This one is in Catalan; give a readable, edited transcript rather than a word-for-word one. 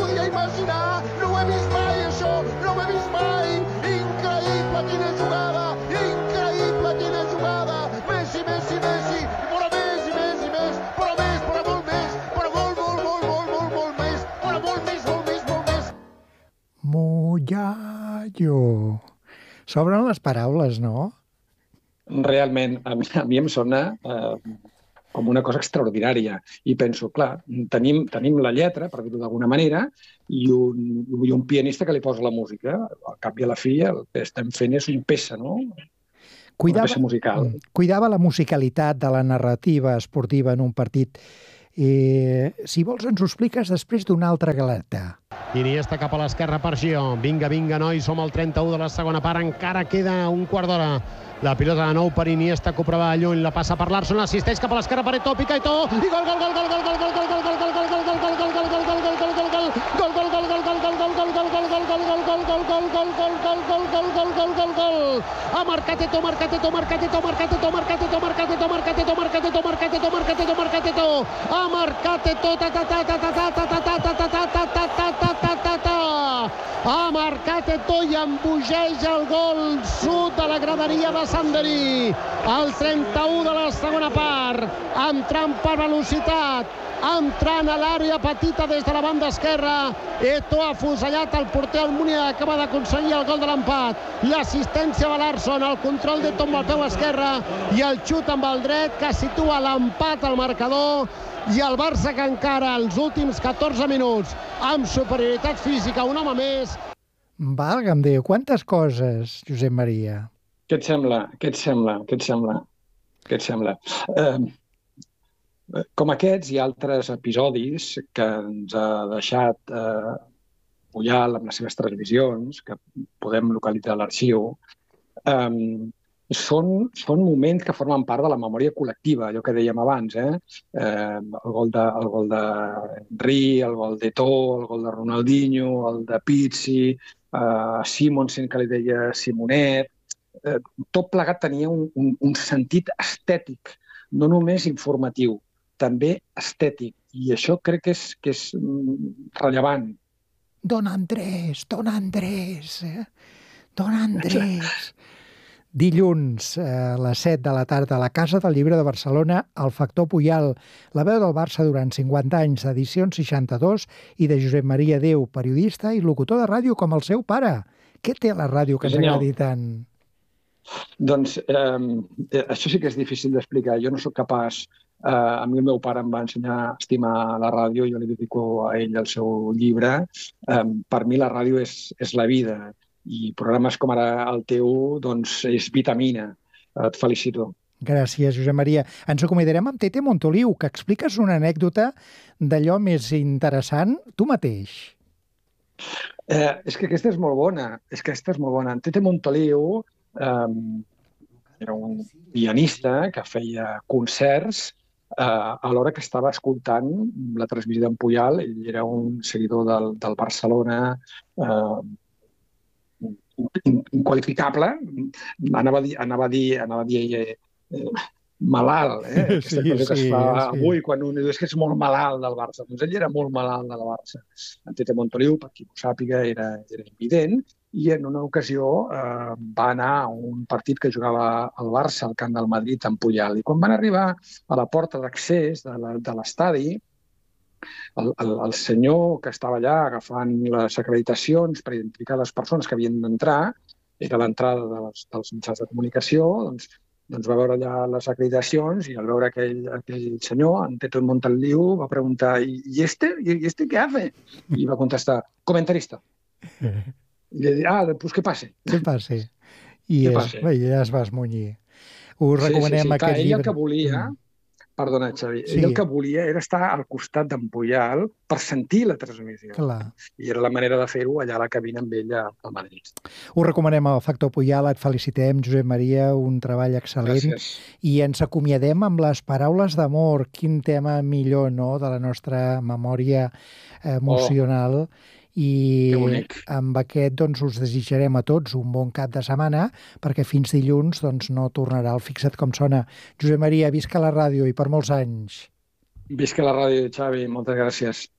podia imaginar, no ho he vist mai això, no ho he vist mai. Increïble quina jugada, increïble quina jugada. Messi, Messi, Messi, però més i més i més, però més, però molt més, però molt més, però molt més. Mullallo. S'obren les paraules, no? Realment, a mi em sona com una cosa extraordinària. I penso, clar, tenim la lletra, per dir-ho d'alguna manera, i un pianista que li posa la música. Al cap i a la fi, el que estem fent és una peça, no? Una peça musical. Cuidava la musicalitat de la narrativa esportiva en un partit. Si vols, ens ho expliques després d'una altra galeta. Iniesta cap a l'esquerra per Gio. Vinga, nois, som al 31 de la segona part. Encara queda un quart d'hora. La pilota de nou per Iniesta, que ho prova lluny, la passa per Larsson, assisteix cap a l'esquerra per Eto'o, pica Eto'o, i gol! Ha marcat Eto'o, ha marcat Eto'o i embogeja el gol sud de la graderia de Sanderí. El 31 de la segona part, entrant per velocitat, entrant a l'àrea petita des de la banda esquerra. Eto'o ha afusellat el porter Almunia, acaba d'aconseguir el gol de l'empat. L'assistència de Larsson, el control d'Eto'o amb el peu esquerre i el xut amb el dret que situa l'empat al marcador. I el Barça, que encara els últims 14 minuts amb superioritat física, un home més. Valga'm Déu, quantes coses, Josep Maria. Què et sembla? Com aquests i altres episodis que ens ha deixat Puyal amb les seves transmissions, que podem localitzar a l'arxiu, són moments que formen part de la memòria col·lectiva, allò que dèiem abans, el gol de Henry, el gol d'Eto'o, el gol de Ronaldinho, el de Pizzi, Simonsen, que li deia Simonet. Tot plegat tenia un sentit estètic, no només informatiu, també estètic. I això crec que és rellevant. Don Andrés. Dilluns, a les 7 de la tarda, a la Casa del Llibre de Barcelona, el Factor Puyal, la veu del Barça durant 50 anys, edicions 62, i de Josep Maria Déu, periodista i locutor de ràdio com el seu pare. Què té la ràdio que ens agradi tant? Doncs això sí que és difícil d'explicar. Jo no sóc capaç. A mi el meu pare em va ensenyar a estimar la ràdio, jo li dedico a ell el seu llibre. Per mi la ràdio és la vida. I programes com ara el teu, doncs, és vitamina. Et felicito. Gràcies, Josep Maria. Ens acomiadarem amb Tete Montoliu, que expliques una anècdota d'allò més interessant tu mateix. És que aquesta és molt bona. En Tete Montoliu era un pianista que feia concerts alhora que estava escoltant la transmissió d'en Puyal. Ell era un seguidor del Barcelona, inqualificable, anava a dir malalt, aquesta cosa que es fa avui quan un diu que és molt malalt del Barça. Doncs ell era molt malalt del Barça. En Tete Montoliu, per qui ho sàpiga, era invident, i en una ocasió va anar a un partit que jugava al Barça, al camp del Madrid, amb Puyal. I quan van arribar a la porta d'accés de l'estadi, el senyor que estava allà agafant les acreditacions per identificar les persones que havien d'entrar, era l'entrada dels mitjans de comunicació, doncs va veure allà les acreditacions i al veure aquell senyor, en Tete Montoliu, va preguntar ¿y este qué hace? I va contestar, comentarista. I li va dir, pues que passe. Que passe. I ja es va esmunyir. Us recomanem aquest llibre. Ell el que volia, perdona, Xavi, ell el que volia era estar al costat d'en Puyal per sentir la transmissió. Clar. I era la manera de fer-ho allà a la cabina amb ell al Madrid. Us recomanem el Factor Puyal, et felicitem, Josep Maria, un treball excel·lent. Gràcies. I ens acomiadem amb les paraules d'amor. Quin tema millor, no?, de la nostra memòria emocional. I amb aquest doncs, us desitjarem a tots un bon cap de setmana, perquè fins dilluns doncs, no tornarà el Fixa't com sona. Josep Maria, visca la ràdio i per molts anys. Visca la ràdio, Xavi. Moltes gràcies.